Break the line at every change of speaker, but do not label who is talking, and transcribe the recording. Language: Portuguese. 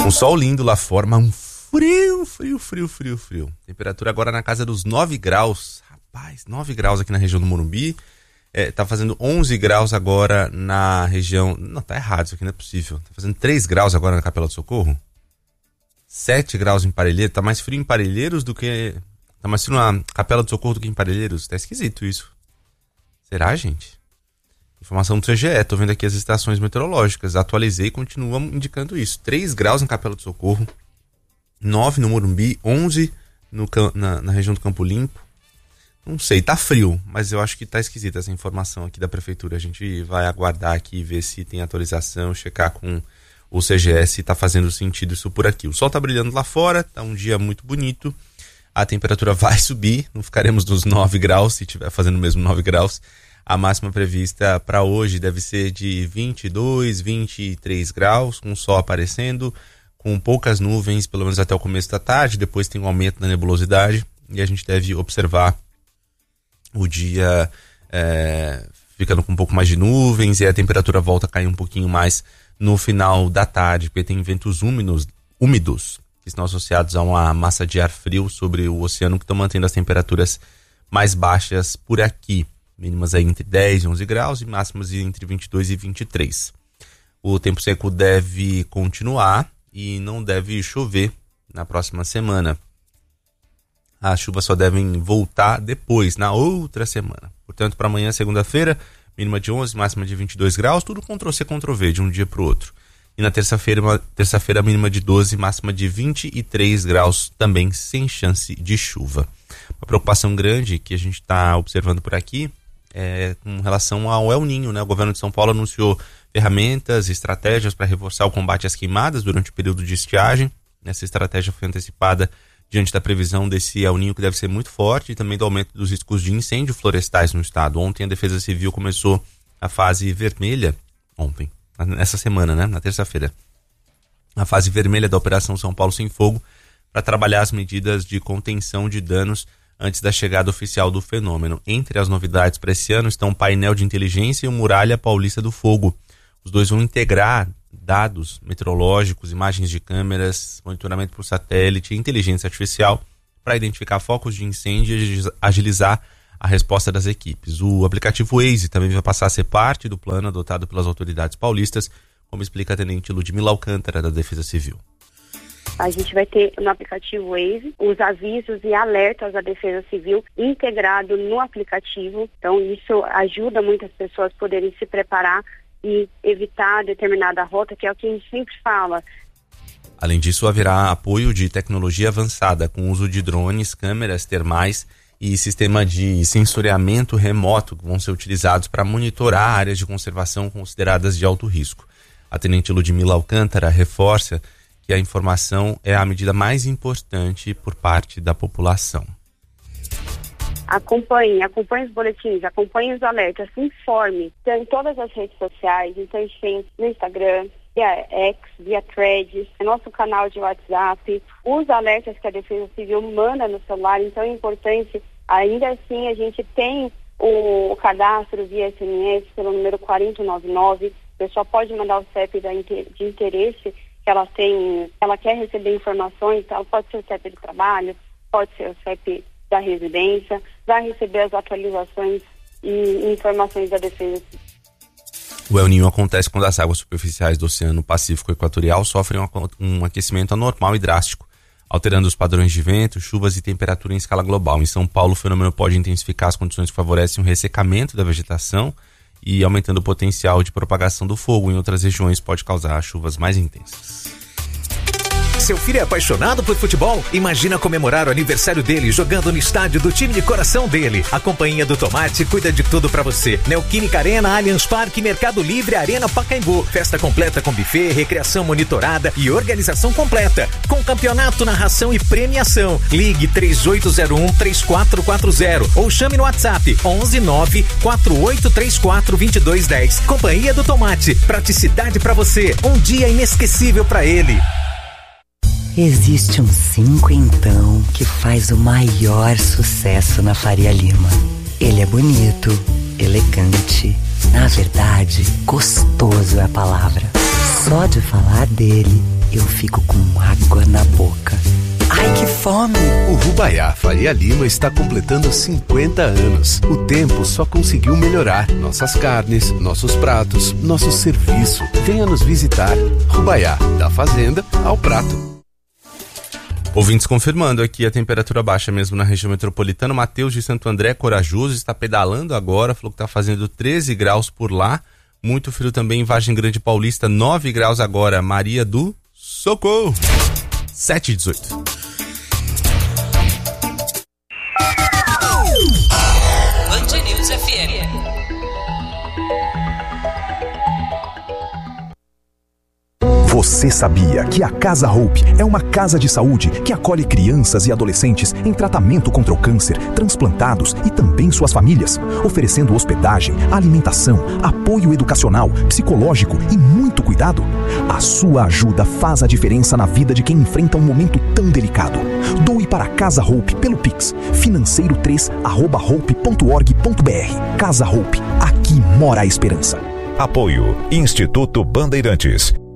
Um sol lindo lá fora, mas um frio. Temperatura agora na casa dos 9 graus. Rapaz, 9 graus aqui na região do Morumbi. Tá fazendo 11 graus agora na região... Não, tá errado, isso aqui não é possível. Tá fazendo 3 graus agora na Capela do Socorro. 7 graus em Parelheiros. Tá mais frio em Parelheiros do que... Tá mais frio na Capela do Socorro do que em Parelheiros. Tá esquisito isso. Será, gente? Informação do CGE. Tô vendo aqui as estações meteorológicas. Atualizei e continuam indicando isso. 3 graus na Capela do Socorro. 9 no Morumbi. 11 na região do Campo Limpo. Não sei, tá frio, mas eu acho que tá esquisita essa informação aqui da prefeitura. A gente vai aguardar aqui, ver se tem atualização, checar com o CGE se tá fazendo sentido isso por aqui. O sol tá brilhando lá fora, tá um dia muito bonito. A temperatura vai subir, não ficaremos nos 9 graus, se tiver fazendo mesmo 9 graus. A máxima prevista para hoje deve ser de 22, 23 graus, com o sol aparecendo, com poucas nuvens, pelo menos até o começo da tarde. Depois tem um aumento na nebulosidade e a gente deve observar o dia ficando com um pouco mais de nuvens e a temperatura volta a cair um pouquinho mais no final da tarde, porque tem ventos úmidos que estão associados a uma massa de ar frio sobre o oceano que estão mantendo as temperaturas mais baixas por aqui. Mínimas aí entre 10 e 11 graus e máximas entre 22 e 23. O tempo seco deve continuar e não deve chover na próxima semana. As chuvas só devem voltar depois, na outra semana. Portanto, para amanhã, segunda-feira, mínima de 11, máxima de 22 graus, tudo Ctrl-C, Ctrl-V, de um dia para o outro. E na terça-feira, mínima de 12, máxima de 23 graus, também sem chance de chuva. Uma preocupação grande que a gente está observando por aqui é com relação ao El Niño, né? O governo de São Paulo anunciou ferramentas, estratégias para reforçar o combate às queimadas durante o período de estiagem. Essa estratégia foi antecipada diante da previsão desse El Niño que deve ser muito forte e também do aumento dos riscos de incêndio florestais no estado. Ontem a Defesa Civil começou a fase vermelha, essa semana, né? Na terça-feira. A fase vermelha da Operação São Paulo Sem Fogo para trabalhar as medidas de contenção de danos antes da chegada oficial do fenômeno. Entre as novidades para esse ano estão o painel de inteligência e o Muralha Paulista do Fogo. Os dois vão integrar dados meteorológicos, imagens de câmeras, monitoramento por satélite e inteligência artificial para identificar focos de incêndio e agilizar a resposta das equipes. O aplicativo Waze também vai passar a ser parte do plano adotado pelas autoridades paulistas, como explica a tenente Ludmila Alcântara, da Defesa Civil.
A gente vai ter no aplicativo Waze os avisos e alertas da Defesa Civil integrado no aplicativo. Então isso ajuda muitas pessoas a poderem se preparar e evitar determinada rota, que é o que a gente sempre fala.
Além disso, haverá apoio de tecnologia avançada, com uso de drones, câmeras termais e sistema de sensoriamento remoto que vão ser utilizados para monitorar áreas de conservação consideradas de alto risco. A tenente Ludmila Alcântara reforça que a informação é a medida mais importante por parte da população.
Acompanhe os boletins, acompanhe os alertas, se informe. Então, em todas as redes sociais, então a gente tem no Instagram, via X, via Threads, nosso canal de WhatsApp, os alertas que a Defesa Civil manda no celular. Então é importante, ainda assim a gente tem o cadastro via SMS pelo número 4099. O pessoal pode mandar o CEP de interesse que ela tem, ela quer receber informações, então pode ser o CEP de trabalho, pode ser o CEP da residência, vai receber as atualizações e informações da Defesa Civil.
O El Niño acontece quando as águas superficiais do Oceano Pacífico Equatorial sofrem um aquecimento anormal e drástico, alterando os padrões de vento, chuvas e temperatura em escala global. Em São Paulo, o fenômeno pode intensificar as condições que favorecem o ressecamento da vegetação e aumentando o potencial de propagação do fogo. Em outras regiões, pode causar chuvas mais intensas.
Seu filho é apaixonado por futebol? Imagina comemorar o aniversário dele jogando no estádio do time de coração dele. A Companhia do Tomate cuida de tudo pra você. Neoquímica Arena, Allianz Parque, Mercado Livre, Arena Pacaembu. Festa completa com buffet, recreação monitorada e organização completa. Com campeonato, narração e premiação. Ligue 3801-3440 ou chame no WhatsApp 119-4834-2210. Companhia do Tomate. Praticidade pra você. Um dia inesquecível pra ele.
Existe um 5 então que faz o maior sucesso na Faria Lima. Ele é bonito, elegante, na verdade, gostoso é a palavra. Só de falar dele, eu fico com água na boca. Ai, que fome!
O Rubaiá Faria Lima está completando 50 anos. O tempo só conseguiu melhorar nossas carnes, nossos pratos, nosso serviço. Venha nos visitar. Rubaiá, da fazenda ao prato.
Ouvintes confirmando aqui a temperatura baixa mesmo na região metropolitana. Matheus de Santo André, corajoso, está pedalando agora, falou que está fazendo 13 graus por lá. Muito frio também em Vargem Grande Paulista, 9 graus agora. Maria do Socorro, 7h18.
Band News FM.
Você sabia que a Casa Hope é uma casa de saúde que acolhe crianças e adolescentes em tratamento contra o câncer, transplantados e também suas famílias, oferecendo hospedagem, alimentação, apoio educacional, psicológico e muito cuidado? A sua ajuda faz a diferença na vida de quem enfrenta um momento tão delicado. Doe para a Casa Hope pelo Pix, financeiro3@hope.org.br. Casa Hope, aqui mora a esperança.
Apoio Instituto Bandeirantes.